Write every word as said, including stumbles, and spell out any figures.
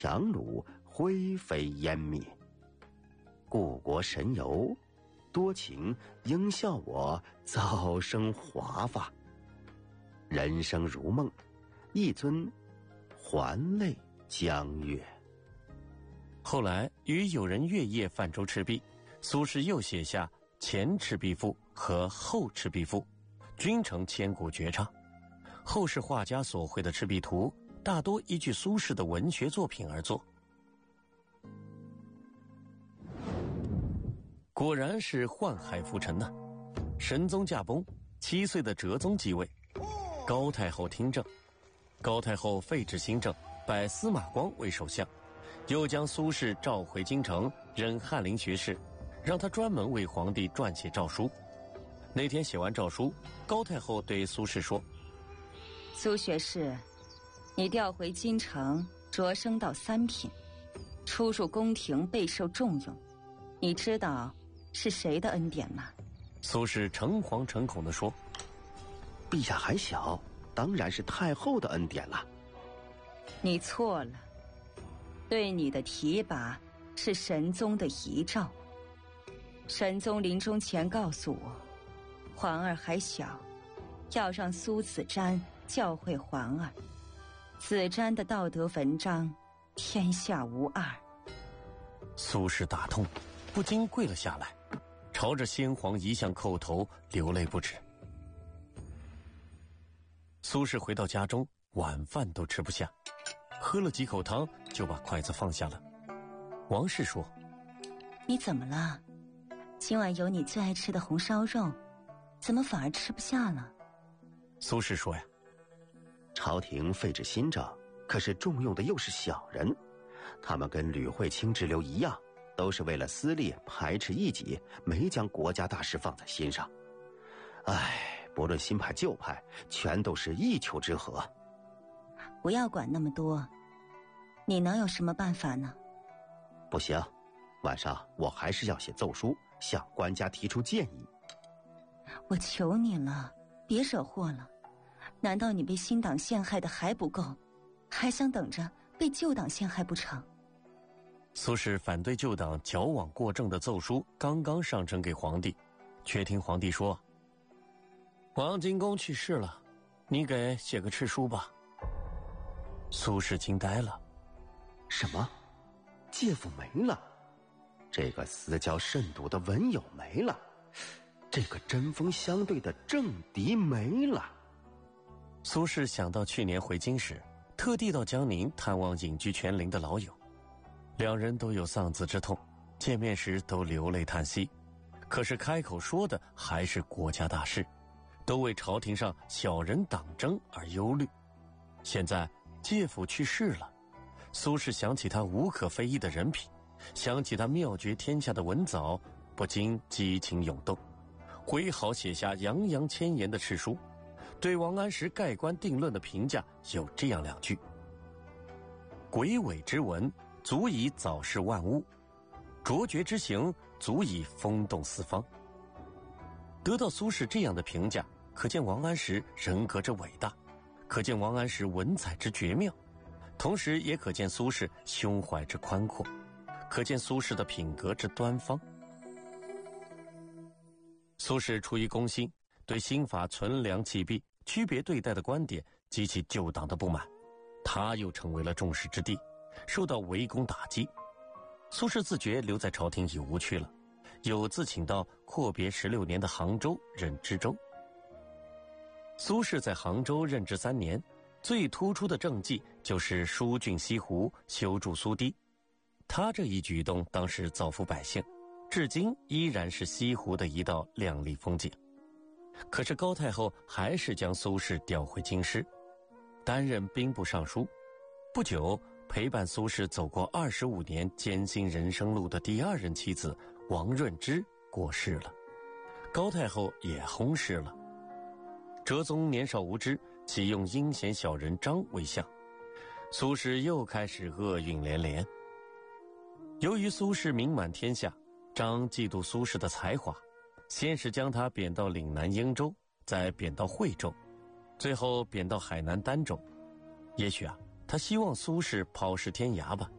强弩灰飞烟灭。故国神游，多情应笑我早生华发。人生如梦，一尊还泪江月。 后来与友人月夜泛舟赤壁，苏轼又写下前赤壁赋和后赤壁赋，均成千古绝唱。后世画家所绘的赤壁图大多依据苏轼的文学作品而作。果然是宦海浮沉呐！神宗驾崩，七岁的哲宗继位，高太后听政。高太后废止新政，拜司马光为首相，又将苏轼召回京城，任翰林学士，让他专门为皇帝撰写诏书。那天写完诏书，高太后对苏轼说： 苏学士，你调回京城，擢升到三品，出入宫廷备受重用，你知道是谁的恩典吗？ 苏轼诚惶诚恐地说： 陛下还小，当然是太后的恩典了。 你错了，对你的提拔是神宗的遗诏。神宗临终前告诉我，皇儿还小，要让苏子瞻教诲皇儿。子瞻的道德文章，天下无二。 苏轼大痛，不禁跪了下来，朝着先皇遗像叩头，流泪不止。苏轼回到家中，晚饭都吃不下，喝了几口汤就把筷子放下了。王氏说： 你怎么了？今晚有你最爱吃的红烧肉，怎么反而吃不下了？ 苏轼说呀： 朝廷废止新政，可是重用的又是小人，他们跟吕惠卿之流一样，都是为了私利排斥异己，没将国家大事放在心上。唉，不论新派旧派，全都是一丘之貉。 不要管那么多，你能有什么办法呢？ 不行，晚上我还是要写奏书，向官家提出建议。 我求你了，别惹祸了。难道你被新党陷害的还不够，还想等着被旧党陷害不成？ 苏轼反对旧党矫枉过正的奏书刚刚上呈给皇帝，却听皇帝说：王进公去世了，你给写个敕书吧。苏轼惊呆了。 什么？介父没了？这个私交甚笃的文友没了？这个针锋相对的政敌没了？ 苏轼想到去年回京时，特地到江宁探望隐居泉陵的老友，两人都有丧子之痛，见面时都流泪叹息，可是开口说的还是国家大事，都为朝廷上小人党争而忧虑。现在介父去世了，苏轼想起他无可非议的人品，想起他妙绝天下的文藻，不禁激情涌动，挥毫写下洋洋千言的敕书。对王安石盖棺定论的评价有这样两句：鬼尾之文，足以早逝万物；卓绝之行，足以风动四方。得到苏轼这样的评价，可见王安石人格之伟大，可见王安石文采之绝妙，同时也可见苏轼胸怀之宽阔，可见苏轼的品格之端方。苏轼出于公心，对新法存良弃弊、区别对待的观点激起旧党的不满，他又成为了众矢之的，受到围攻打击。苏轼自觉留在朝廷已无趣了，又自请到阔别十六年的杭州任知州。苏轼在杭州任职三年，最突出的政绩就是疏浚西湖、修筑苏堤。他这一举动当时造福百姓，至今依然是西湖的一道亮丽风景。可是高太后还是将苏轼调回京师，担任兵部尚书。不久，陪伴苏轼走过二十五年艰辛人生路的第二任妻子王润之过世了，高太后也薨逝了。哲宗年少无知，启用阴险小人张为相，苏轼又开始厄运连连。由于苏轼名满天下，张嫉妒苏轼的才华，先是将他贬到岭南英州，再贬到惠州，最后贬到海南儋州。也许啊，他希望苏轼抛尸天涯吧。